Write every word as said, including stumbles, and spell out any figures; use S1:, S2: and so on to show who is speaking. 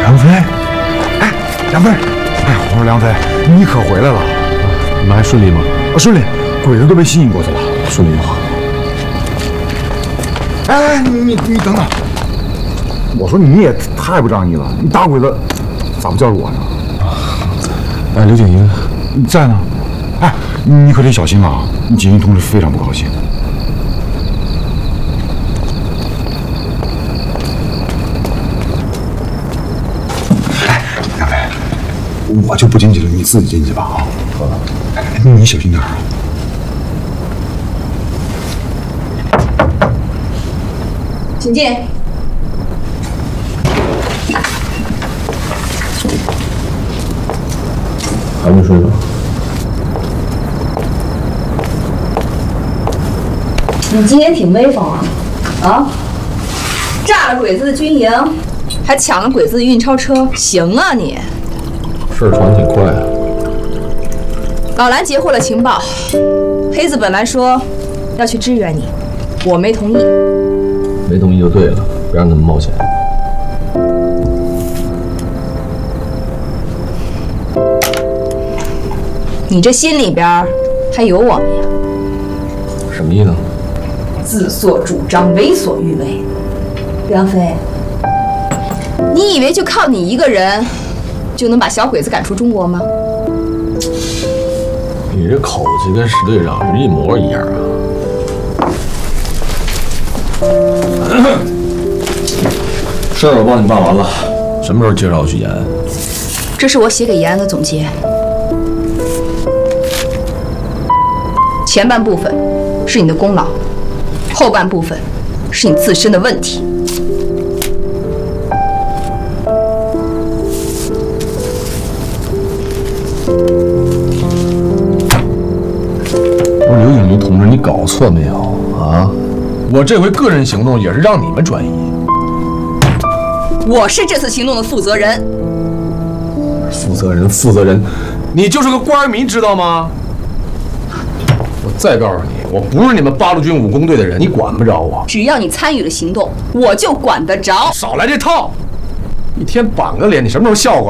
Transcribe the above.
S1: 梁飞，哎，梁飞，哎，我说梁飞，你可回来了，
S2: 你们还顺利吗？
S1: 啊，顺利，鬼子都被吸引过去了，
S2: 顺利就好。
S1: 哎，你你你等等，我说你也太不仗义了，你打鬼子咋不叫着我呢？
S2: 哎，刘景云
S1: 在呢。哎，你可得小心啊！你景云同志非常不高兴。哎，梁飞，我就不进去了，你自己进去吧啊！好了，哎，你小心点啊！
S3: 请进。
S2: 还没睡呢。
S3: 你今天挺威风啊！啊，炸了鬼子的军营，还抢了鬼子的运钞车，行啊你！
S2: 事儿传得挺快啊。
S3: 老蓝截获了情报，黑子本来说要去支援你，我没同意。
S2: 没同意就对了，别让他们冒险。
S3: 你这心里边还有我们呀？
S2: 什么意思？
S3: 自作主张，为所欲为。梁飞，你以为就靠你一个人就能把小鬼子赶出中国吗？
S2: 你这口气跟史队长是一模一样啊！事儿我帮你办完了，什么时候介绍我去延安？
S3: 这是我写给延安的总结。前半部分是你的功劳，后半部分是你自身的问题。
S2: 我说刘景云同志，你搞错没有啊？我这回个人行动也是让你们转移。
S3: 我是这次行动的负责人。
S2: 负责人，负责人，你就是个官迷，知道吗？我再告诉你，我不是你们八路军武工队的人，你管不着我。
S3: 只要你参与了行动，我就管得着。
S2: 少来这套！一天板个脸，你什么时候笑话？